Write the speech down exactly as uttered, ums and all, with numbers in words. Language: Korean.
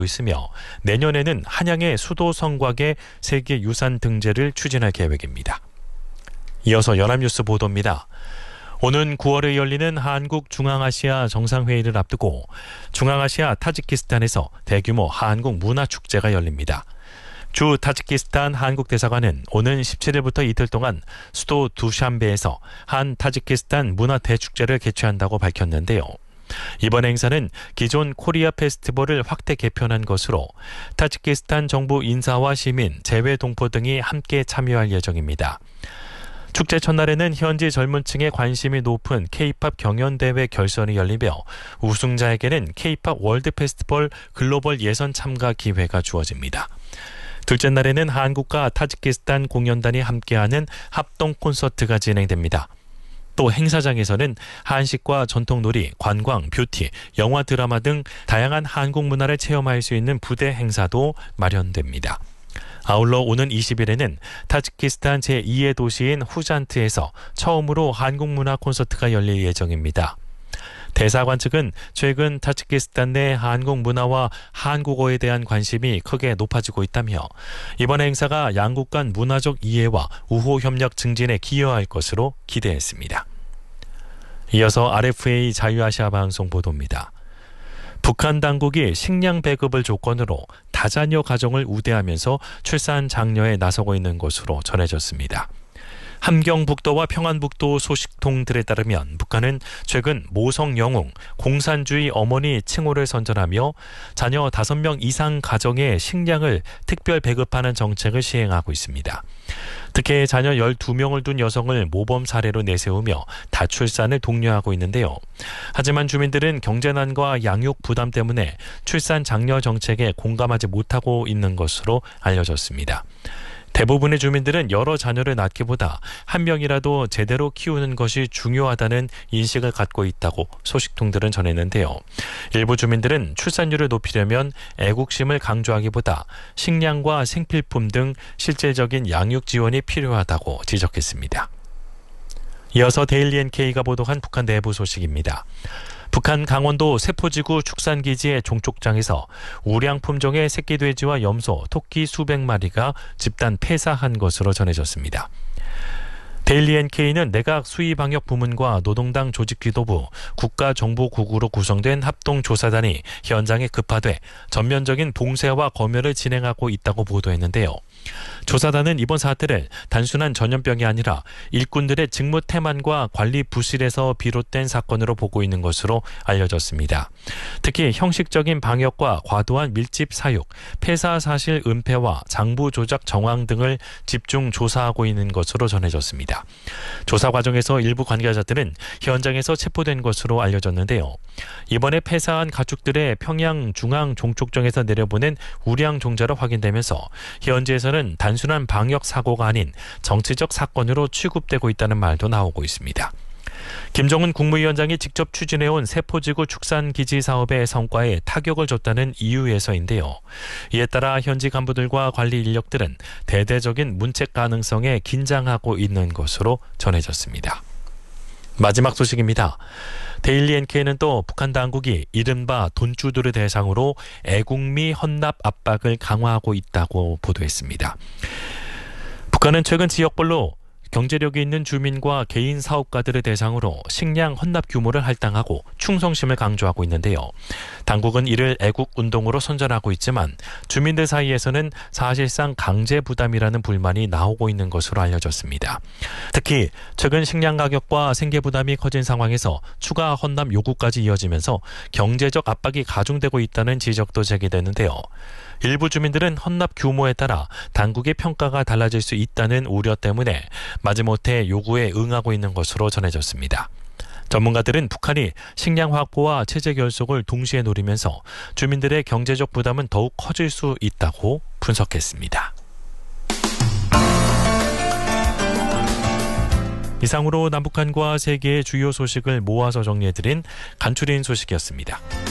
있으며 내년에는 한양의 수도 성곽의 세계유산 등재를 추진할 계획입니다. 이어서 연합뉴스 보도입니다. 오는 구월에 열리는 한국중앙아시아 정상회의를 앞두고 중앙아시아 타지키스탄에서 대규모 한국 문화축제가 열립니다. 주 타지키스탄 한국대사관은 오는 십칠일부터 이틀 동안 수도 두샨베에서 한 타지키스탄 문화대축제를 개최한다고 밝혔는데요. 이번 행사는 기존 코리아 페스티벌을 확대 개편한 것으로 타지키스탄 정부 인사와 시민, 재외 동포 등이 함께 참여할 예정입니다. 축제 첫날에는 현지 젊은 층에 관심이 높은 K-팝 경연대회 결선이 열리며 우승자에게는 K-팝 월드 페스티벌 글로벌 예선 참가 기회가 주어집니다. 둘째 날에는 한국과 타지키스탄 공연단이 함께하는 합동 콘서트가 진행됩니다. 또 행사장에서는 한식과 전통놀이, 관광, 뷰티, 영화, 드라마 등 다양한 한국 문화를 체험할 수 있는 부대 행사도 마련됩니다. 아울러 오는 이십일에는 타지키스탄 제이의 도시인 후잔트에서 처음으로 한국 문화 콘서트가 열릴 예정입니다. 대사관 측은 최근 타지키스탄 내 한국 문화와 한국어에 대한 관심이 크게 높아지고 있다며 이번 행사가 양국 간 문화적 이해와 우호 협력 증진에 기여할 것으로 기대했습니다. 이어서 알에프에이 자유아시아 방송 보도입니다. 북한 당국이 식량 배급을 조건으로 다자녀 가정을 우대하면서 출산 장려에 나서고 있는 것으로 전해졌습니다. 함경북도와 평안북도 소식통들에 따르면 북한은 최근 모성 영웅, 공산주의 어머니 칭호를 선전하며 자녀 다섯 명 이상 가정에 식량을 특별 배급하는 정책을 시행하고 있습니다. 특히 자녀 열두 명을 둔 여성을 모범 사례로 내세우며 다출산을 독려하고 있는데요. 하지만 주민들은 경제난과 양육 부담 때문에 출산 장려 정책에 공감하지 못하고 있는 것으로 알려졌습니다. 대부분의 주민들은 여러 자녀를 낳기보다 한 명이라도 제대로 키우는 것이 중요하다는 인식을 갖고 있다고 소식통들은 전했는데요. 일부 주민들은 출산율을 높이려면 애국심을 강조하기보다 식량과 생필품 등 실질적인 양육 지원이 필요하다고 지적했습니다. 이어서 데일리 엔케이가 보도한 북한 내부 소식입니다. 북한 강원도 세포지구 축산기지의 종촉장에서 우량 품종의 새끼 돼지와 염소, 토끼 수백 마리가 집단 폐사한 것으로 전해졌습니다. 데일리 엔케이는 내각 수의방역 부문과 노동당 조직지도부, 국가정보국으로 구성된 합동조사단이 현장에 급파돼 전면적인 봉쇄와 검열을 진행하고 있다고 보도했는데요. 조사단은 이번 사태를 단순한 전염병이 아니라 일꾼들의 직무 태만과 관리 부실에서 비롯된 사건으로 보고 있는 것으로 알려졌습니다. 특히 형식적인 방역과 과도한 밀집 사육, 폐사 사실 은폐와 장부 조작 정황 등을 집중 조사하고 있는 것으로 전해졌습니다. 조사 과정에서 일부 관계자들은 현장에서 체포된 것으로 알려졌는데요. 이번에 폐사한 가축들의 평양 중앙 종촉정에서 내려보낸 우량 종자로 확인되면서 현지에서는 단순한 방역 사고가 아닌 정치적 사건으로 취급되고 있다는 말도 나오고 있습니다. 김정은 국무위원장이 직접 추진해온 세포지구 축산기지 사업의 성과에 타격을 줬다는 이유에서인데요. 이에 따라 현지 간부들과 관리 인력들은 대대적인 문책 가능성에 긴장하고 있는 것으로 전해졌습니다. 마지막 소식입니다. 데일리 엔케이는 또 북한 당국이 이른바 돈주들을 대상으로 애국미 헌납 압박을 강화하고 있다고 보도했습니다. 북한은 최근 지역별로 경제력이 있는 주민과 개인 사업가들을 대상으로 식량 헌납 규모를 할당하고 충성심을 강조하고 있는데요. 당국은 이를 애국운동으로 선전하고 있지만 주민들 사이에서는 사실상 강제 부담이라는 불만이 나오고 있는 것으로 알려졌습니다. 특히 최근 식량 가격과 생계 부담이 커진 상황에서 추가 헌납 요구까지 이어지면서 경제적 압박이 가중되고 있다는 지적도 제기되는데요. 일부 주민들은 헌납 규모에 따라 당국의 평가가 달라질 수 있다는 우려 때문에 마지못해 요구에 응하고 있는 것으로 전해졌습니다. 전문가들은 북한이 식량 확보와 체제 결속을 동시에 노리면서 주민들의 경제적 부담은 더욱 커질 수 있다고 분석했습니다. 이상으로 남북한과 세계의 주요 소식을 모아서 정리해드린 간추린 소식이었습니다.